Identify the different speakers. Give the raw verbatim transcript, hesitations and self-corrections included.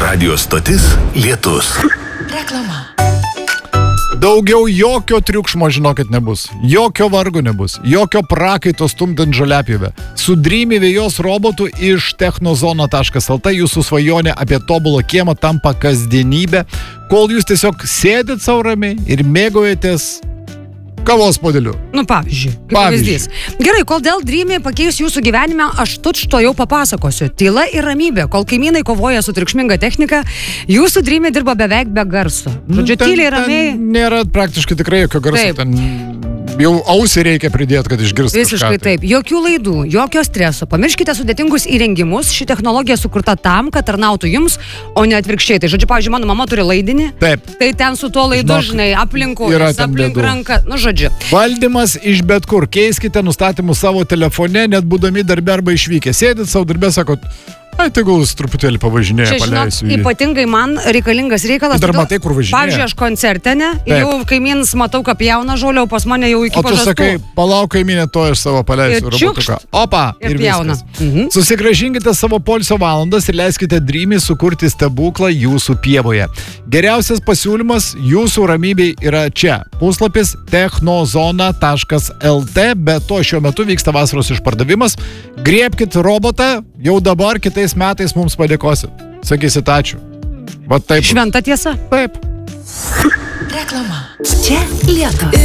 Speaker 1: Radio stotis Lietus.
Speaker 2: Reklama.
Speaker 3: Daugiau jokio triukšmo, žinokit, nebus. Jokio vargo nebus. Jokio prakaito stumdant žaliapjovę. Su Dreamy vėjos robotu iš technozona taškas el tė jūsų svajonė apie tobulą kiemą tampa kasdienybė, kol jūs tiesiog sėdit sau ramiai ir mėgaujatės kavos podeliu.
Speaker 4: Nu, pavyzdžiui, kaip
Speaker 3: Pavyzdžiui.
Speaker 4: pavyzdys. Gerai, kol dėl Dreamy pakeis jūsų gyvenime, aš tučto jau papasakosiu. Tyla ir ramybė, kol kaimynai kovoja su triukšminga technika, jūsų Dreamy dirba beveik be garso. Žodžiu,
Speaker 3: Ten-
Speaker 4: tyliai,
Speaker 3: ten
Speaker 4: ramiai.
Speaker 3: Nėra praktiškai tikrai jokio garso.
Speaker 4: Taip.
Speaker 3: Ten jau ausį reikia pridėti, kad išgirstų.
Speaker 4: Visiškai taip. Jokių laidų, jokio streso. Pamirškite sudėtingus įrengimus. Ši technologija sukurta tam, kad tarnautų jums, o ne atvirkščiai. Tai žodžiu, pavyzdžiui, mano mama turi laidinį.
Speaker 3: Taip.
Speaker 4: Tai ten su tuo laidu,
Speaker 3: Žinok,
Speaker 4: žinai, aplinku,
Speaker 3: yra ten
Speaker 4: aplink
Speaker 3: bėdų.
Speaker 4: ranką. Nu, žodžiu.
Speaker 3: Valdymas iš bet kur. Keiskite nustatymus savo telefone, net būdami darbe arba išvykę. Sėdit savo darbe, sakot, ai, tegul jis truputėlį pavažinėja,
Speaker 4: Čia, žinok,
Speaker 3: paleisiu jį.
Speaker 4: ypatingai man reikalingas reikalas.
Speaker 3: Dar
Speaker 4: todėl-
Speaker 3: matai, kur važinėja.
Speaker 4: Pavyzdžiui, aš koncerte, ne?
Speaker 3: Taip.
Speaker 4: Jau kaimynas matau, kaip jauna žolė, o pas mane jau iki
Speaker 3: O tu
Speaker 4: pažastų.
Speaker 3: sakai, palauk kaimynė, to aš savo paleisiu
Speaker 4: Ir
Speaker 3: robotuką.
Speaker 4: čiukšt.
Speaker 3: Opa,
Speaker 4: Ir
Speaker 3: ir
Speaker 4: pjauna.
Speaker 3: viskas.
Speaker 4: Mhm.
Speaker 3: Susigrąžinkite savo poilsio valandas ir leiskite Dreamy sukurti stebuklą jūsų pievoje. Geriausias pasiūlymas jūsų ramybei yra čia. Puslapis technozona taškas el tė, be to šiuo metu vyksta vasaros išpardavimas. Griebkit robotą, jau dabar kitais metais mums padėkosit. Sakysit ačiū. Va taip.
Speaker 4: Šventa tiesa.
Speaker 3: Taip.
Speaker 2: Reklama. Čia Lietus.